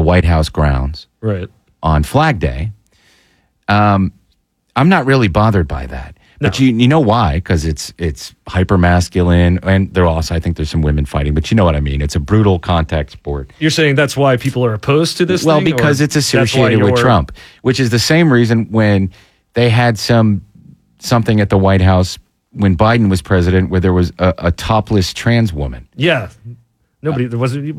White House grounds on Flag Day. I'm not really bothered by that. No. But you know why? Because it's hyper masculine, and I think there's some women fighting. But you know what I mean? It's a brutal contact sport. You're saying that's why people are opposed to this? Well, because it's associated with Trump, which is the same reason when they had something at the White House when Biden was president, where there was a topless trans woman. Yeah. There wasn't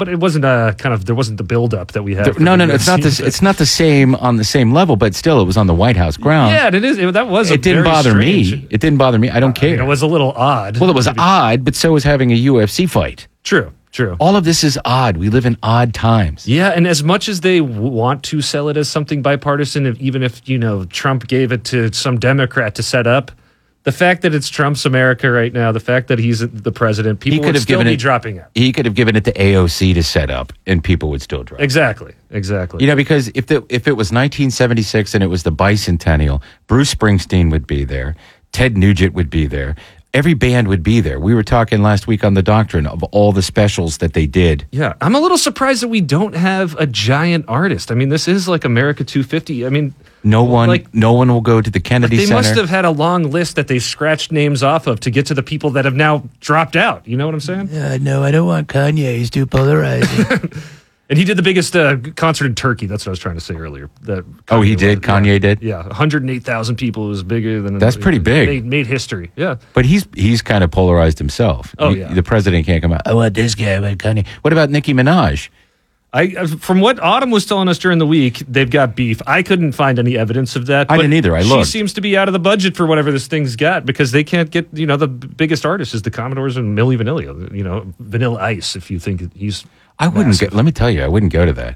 the buildup that we had. No, it's not this. It's not the same on the same level, but still, it was on the White House grounds. Yeah, it is. It didn't bother me. It didn't bother me. I don't care. It was a little odd. Well, it was odd, but so was having a UFC fight. True. All of this is odd. We live in odd times. Yeah, and as much as they want to sell it as something bipartisan, even if Trump gave it to some Democrat to set up. The fact that it's Trump's America right now, the fact that he's the president, people would still be dropping it. He could have given it to AOC to set up, and people would still drop it. Exactly. Because if it was 1976 and it was the bicentennial, Bruce Springsteen would be there, Ted Nugent would be there, every band would be there. We were talking last week on The Doctrine of all the specials that they did. Yeah, I'm a little surprised that we don't have a giant artist. I mean, this is like America 250. I mean... No one will go to the Kennedy Center. They must have had a long list that they scratched names off of to get to the people that have now dropped out. You know what I'm saying? No, I don't want Kanye. He's too polarizing. And he did the biggest concert in Turkey. That's what I was trying to say earlier. He did? Kanye did? Yeah, 108,000 people. It was bigger than... That's pretty big. Made history, yeah. But he's kind of polarized himself. Yeah. The president can't come out. I want this guy, I want Kanye. What about Nicki Minaj? From what Autumn was telling us during the week, they've got beef. I couldn't find any evidence of that. I didn't either. I looked. She seems to be out of the budget for whatever this thing's got because they can't get, the biggest artist is the Commodores and Milli Vanilli. Vanilla Ice, if you think he's let me tell you, I wouldn't go to that.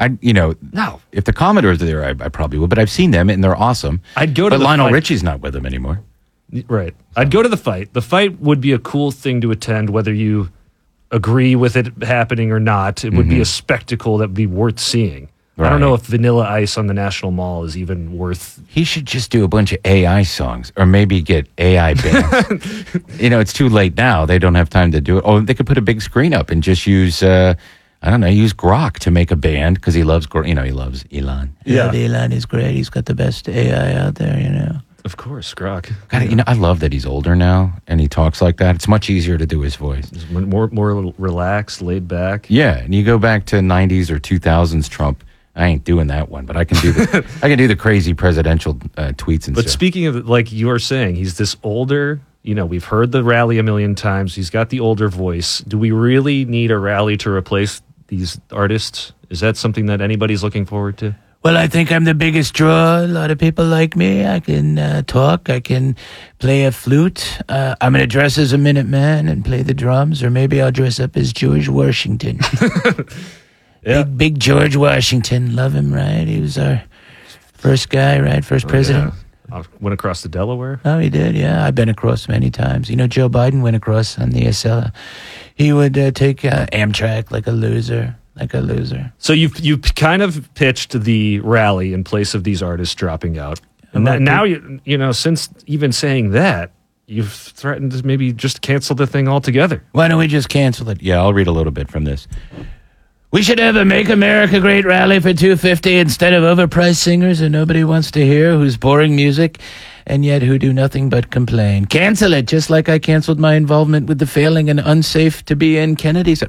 No. If the Commodores are there, I probably would, but I've seen them and they're awesome. I'd go to But Lionel Richie's not with them anymore. Right. I'd go to the fight. The fight would be a cool thing to attend, whether you agree with it happening or not. It would be a spectacle that would be worth seeing. Right. I don't know if Vanilla Ice on the National Mall is even worth... He should just do a bunch of AI songs or maybe get AI bands. It's too late now. They don't have time to do it. Oh, they could put a big screen up and just use, use Grok to make a band because he loves, he loves Elon. Yeah, Elon is great. He's got the best AI out there, Of course, Grok. God, I love that he's older now and he talks like that. It's much easier to do his voice. He's more relaxed, laid back. Yeah, and you go back to 90s or 2000s Trump. I ain't doing that one, but I can do the crazy presidential tweets and stuff. But speaking of, like you were saying, he's this older. We've heard the rally a million times. He's got the older voice. Do we really need a rally to replace these artists? Is that something that anybody's looking forward to? Well, I think I'm the biggest draw. A lot of people like me. I can talk. I can play a flute. I'm going to dress as a Minuteman and play the drums, or maybe I'll dress up as George Washington. Yeah. Big George Washington. Love him, right? He was our first guy, right? First president. Yeah. Went across the Delaware? Oh, he did, yeah. I've been across many times. Joe Biden went across on the Acela. He would take Amtrak like a loser. So you kind of pitched the rally in place of these artists dropping out. And now, since even saying that, you've threatened to maybe just cancel the thing altogether. Why don't we just cancel it? Yeah, I'll read a little bit from this. We should have a Make America Great rally for $250 instead of overpriced singers who nobody wants to hear, whose boring music, and yet who do nothing but complain. Cancel it, just like I canceled my involvement with the failing and unsafe to be in Kennedy.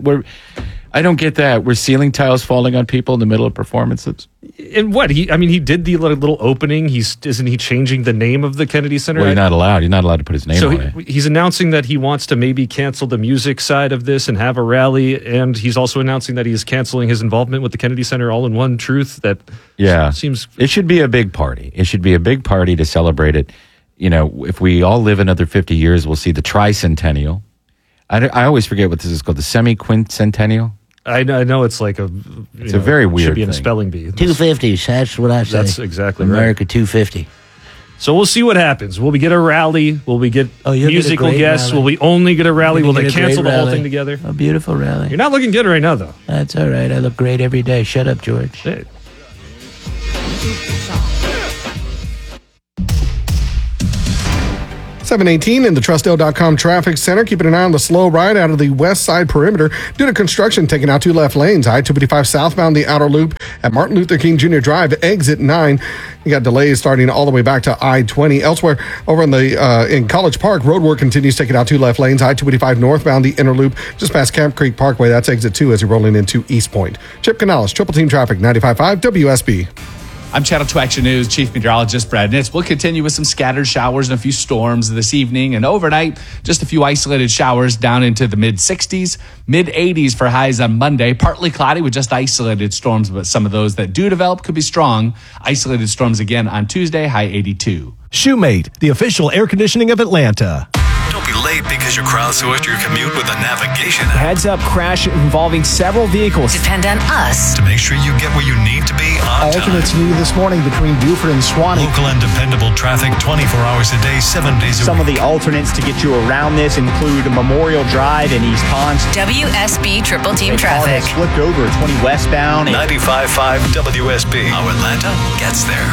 I don't get that. Were ceiling tiles falling on people in the middle of performances? And what? He did the little opening. Isn't he changing the name of the Kennedy Center? Well, you're not allowed. You're not allowed to put his name on it. He's announcing that he wants to maybe cancel the music side of this and have a rally. And he's also announcing that he's canceling his involvement with the Kennedy Center all in one truth. Seems... It should be a big party. It should be a big party to celebrate it. If we all live another 50 years, we'll see the tricentennial. I always forget what this is called, the semi-quincentennial. I know it's like it's a very weird should be in thing. a spelling bee. 250, that's what I say. That's exactly America right. 250. So we'll see what happens. Will we get a rally? Will we get musical guests? Rally. Will we only get a rally? Will they cancel the whole thing together? A beautiful rally. You're not looking good right now, though. That's all right. I look great every day. Shut up, George. Hey. 718 in the Trustdale.com traffic center. Keeping an eye on the slow ride out of the west side perimeter due to construction taking out two left lanes. I-255 southbound the outer loop at Martin Luther King Jr. Drive, exit 9. You got delays starting all the way back to I-20. Elsewhere, over in College Park, road work continues, taking out 2 left lanes. I-285 northbound, the inner loop, just past Camp Creek Parkway. That's exit 2 as you're rolling into East Point. Chip Canales, Triple Team Traffic, 95.5 WSB. I'm Channel 2 Action News Chief Meteorologist Brad Nitz. We'll continue with some scattered showers and a few storms this evening and overnight. Just a few isolated showers down into the mid-60s, mid-80s for highs on Monday. Partly cloudy with just isolated storms, but some of those that do develop could be strong. Isolated storms again on Tuesday, high 82. Shoemate, the official air conditioning of Atlanta. Don't be late because you crowdsourced your commute with a navigation app. Heads up crash involving several vehicles. Depend on us to make sure you get where you need to be on time. Alternates new this morning between Buford and Swanee. Local and dependable traffic 24 hours a day, 7 days a week. Some of the alternates to get you around this include Memorial Drive in East Ponce. WSB Triple Team Traffic. Flipped over at 20 westbound. 95.5 WSB. How Atlanta gets there.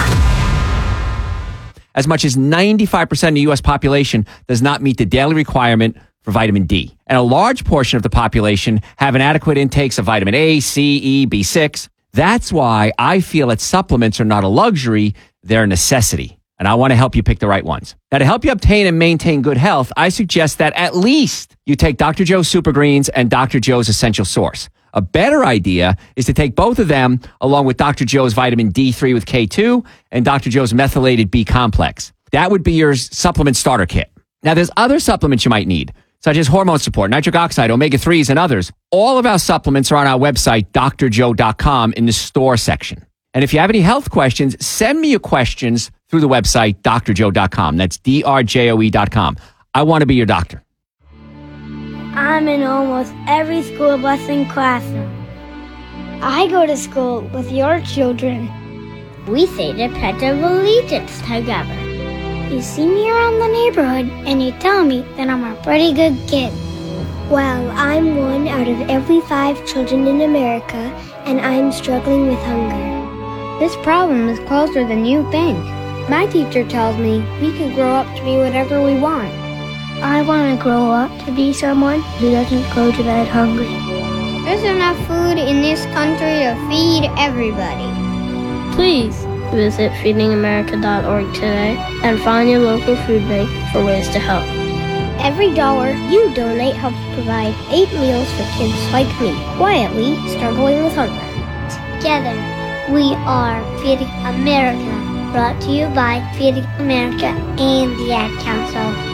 As much as 95% of the U.S. population does not meet the daily requirement for vitamin D. And a large portion of the population have inadequate intakes of vitamin A, C, E, B6. That's why I feel that supplements are not a luxury, they're a necessity. And I want to help you pick the right ones. Now, to help you obtain and maintain good health, I suggest that at least you take Dr. Joe's Super Greens and Dr. Joe's Essential Source. A better idea is to take both of them along with Dr. Joe's vitamin D3 with K2 and Dr. Joe's methylated B complex. That would be your supplement starter kit. Now, there's other supplements you might need, such as hormone support, nitric oxide, omega-3s, and others. All of our supplements are on our website, drjoe.com, in the store section. And if you have any health questions, send me your questions through the website, drjoe.com. That's drjoe.com. I want to be your doctor. I'm in almost every school bus and classroom. I go to school with your children. We say the Pledge of Allegiance together. You see me around the neighborhood and you tell me that I'm a pretty good kid. Well, I'm 1 out of every 5 children in America, and I'm struggling with hunger. This problem is closer than you think. My teacher tells me we can grow up to be whatever we want. I want to grow up to be someone who doesn't go to bed hungry. There's enough food in this country to feed everybody. Please visit feedingamerica.org today and find your local food bank for ways to help. Every dollar you donate helps provide 8 meals for kids like me, quietly struggling with hunger. Together, we are Feeding America, brought to you by Feeding America and the Ad Council.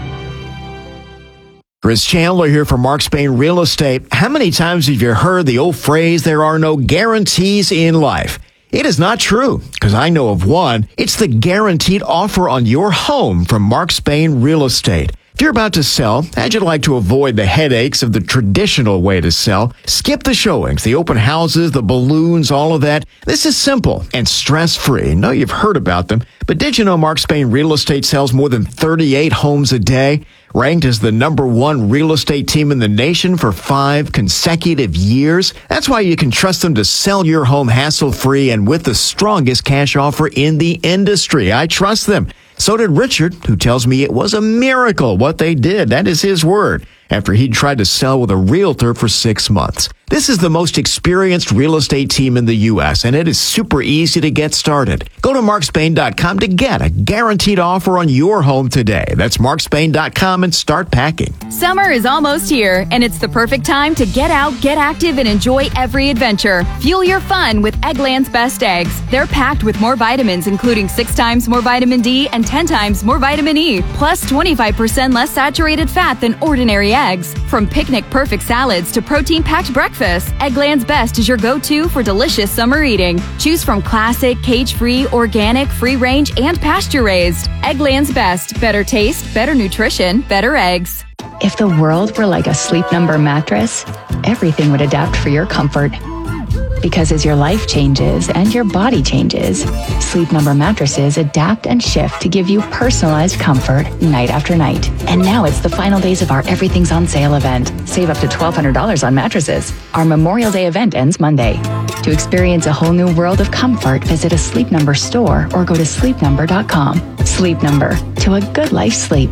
Chris Chandler here for Mark Spain Real Estate. How many times have you heard the old phrase, there are no guarantees in life? It is not true, because I know of one. It's the guaranteed offer on your home from Mark Spain Real Estate. If you're about to sell, how'd you like to avoid the headaches of the traditional way to sell? Skip the showings, the open houses, the balloons, all of that. This is simple and stress-free. I know you've heard about them, but did you know Mark Spain Real Estate sells more than 38 homes a day? Ranked as the #1 real estate team in the nation for 5 consecutive years. That's why you can trust them to sell your home hassle-free and with the strongest cash offer in the industry. I trust them. So did Richard, who tells me it was a miracle what they did. That is his word. After he'd tried to sell with a realtor for 6 months. This is the most experienced real estate team in the U.S., and it is super easy to get started. Go to markspain.com to get a guaranteed offer on your home today. That's markspain.com and start packing. Summer is almost here, and it's the perfect time to get out, get active, and enjoy every adventure. Fuel your fun with Eggland's Best Eggs. They're packed with more vitamins, including 6 times more vitamin D and 10 times more vitamin E, plus 25% less saturated fat than ordinary eggs. From picnic-perfect salads to protein-packed breakfast, Eggland's Best is your go-to for delicious summer eating. Choose from classic, cage-free, organic, free-range, and pasture-raised. Eggland's Best. Better taste, better nutrition, better eggs. If the world were like a Sleep Number mattress, everything would adapt for your comfort. Because as your life changes and your body changes, Sleep Number mattresses adapt and shift to give you personalized comfort night after night. And now it's the final days of our Everything's on Sale event. Save up to $1,200 on mattresses. Our Memorial Day event ends Monday. To experience a whole new world of comfort, visit a Sleep Number store or go to sleepnumber.com. Sleep Number, to a good life sleep.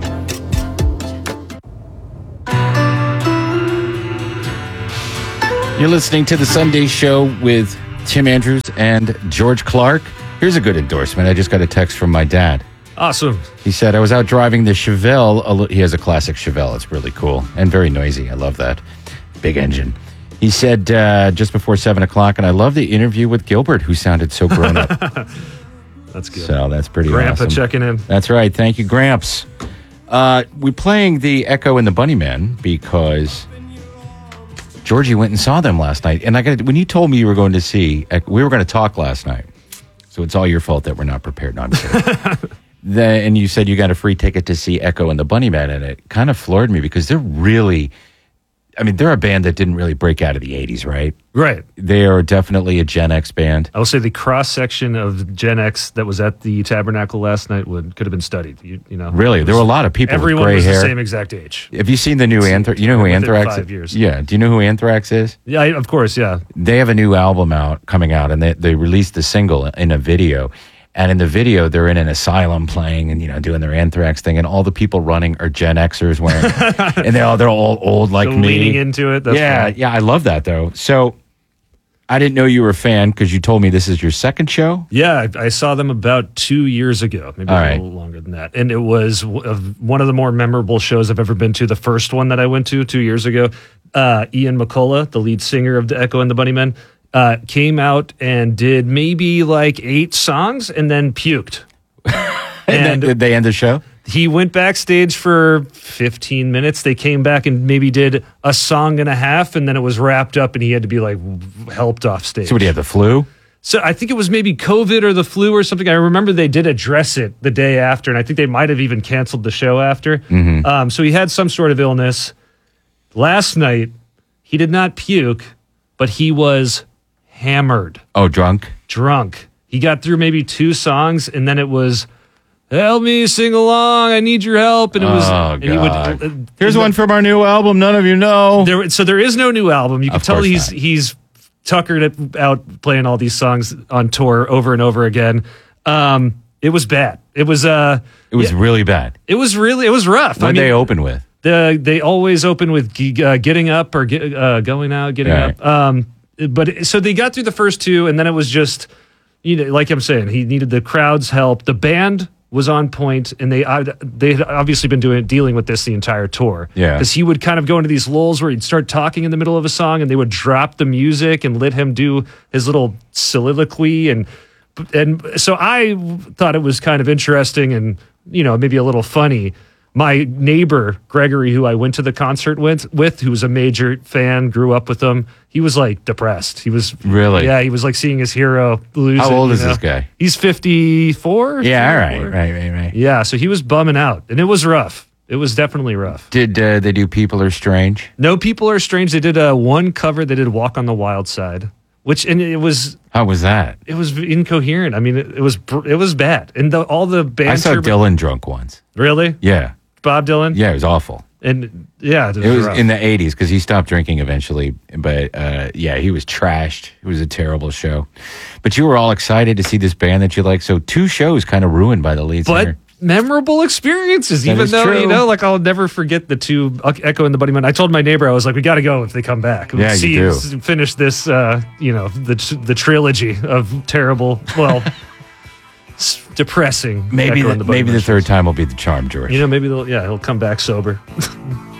You're listening to The Sunday Show with Tim Andrews and George Clark. Here's a good endorsement. I just got a text from my dad. Awesome. He said, I was out driving the Chevelle. He has a classic Chevelle. It's really cool and very noisy. I love that. Big engine. He said just before 7 o'clock, and I love the interview with Gilbert, who sounded so grown up. That's good. So that's pretty Grandpa awesome. checking in. That's right. Thank you, Gramps. We're playing the Echo and the Bunnymen because Georgie went and saw them last night. And when you told me you were going to see, we were going to talk last night. So it's all your fault that we're not prepared. No, I'm kidding. And you said you got a free ticket to see Echo and the Bunnymen, and it kind of floored me because they're a band that didn't really break out of the 80s, right? Right. They are definitely a Gen X band. I will say the cross-section of Gen X that was at the Tabernacle last night could have been studied. You know, really? There were a lot of people with gray hair. Everyone was the same exact age. Have you seen the new Anthrax? You know who Anthrax is? 5 years. Yeah. Do you know who Anthrax is? Yeah, of course, yeah. They have a new album coming out, and they released the single in a video. And in the video, they're in an asylum playing and, doing their Anthrax thing. And all the people running are Gen Xers wearing, and they're all old like me. Leaning into it. That's fun. Yeah. I love that, though. So I didn't know you were a fan because you told me this is your second show. Yeah, I saw them about 2 years ago, maybe a little longer than that. And it was one of the more memorable shows I've ever been to. The first one that I went to 2 years ago, Ian McCullough, the lead singer of the Echo and the Bunnymen, came out and did maybe like 8 songs and then puked. And did they end the show? He went backstage for 15 minutes. They came back and maybe did a song and a half, and then it was wrapped up, and he had to be like helped off stage. So, what, he had the flu? So I think it was maybe COVID or the flu or something. I remember they did address it the day after, and I think they might have even canceled the show after. Mm-hmm. So he had some sort of illness. Last night, he did not puke, but he was hammered. Oh, drunk? Drunk. He got through maybe 2 songs, and then it was, help me sing along, I need your help. And it was, God. And he would, here's one from our new album, none of you know. So there is no new album. You can tell he's tuckered out playing all these songs on tour over and over again. It was bad. It was really bad. It was rough. What did they open with? They always open with getting up or going out, getting up. But so they got through the first 2, and then it was just, like I'm saying, he needed the crowd's help. The band was on point, and they had obviously been dealing with this the entire tour. Yeah, because he would kind of go into these lulls where he'd start talking in the middle of a song, and they would drop the music and let him do his little soliloquy, and so I thought it was kind of interesting and maybe a little funny. My neighbor, Gregory, who I went to the concert with, who was a major fan, grew up with him, he was like depressed. He was really, he was like seeing his hero lose. How old is this guy? He's 54. Yeah, all right. Yeah, so he was bumming out, and it was rough. It was definitely rough. Did they do People Are Strange? No, People Are Strange. They did one cover. They did Walk on the Wild Side, and it was. How was that? It was incoherent. I mean, it was bad, and all the bands. I saw Dylan drunk once. Really? Yeah. Bob Dylan? Yeah, it was awful. And yeah, it was in the 80s because he stopped drinking eventually. But he was trashed. It was a terrible show. But you were all excited to see this band that you like. So 2 shows kind of ruined by the lead singer. But memorable experiences, even though, true. like I'll never forget the 2 Echo and the Bunnymen. I told my neighbor, I was like, we got to go if they come back. Finish this, the trilogy of terrible, depressing. Maybe the third time will be the charm, George. Maybe he'll come back sober.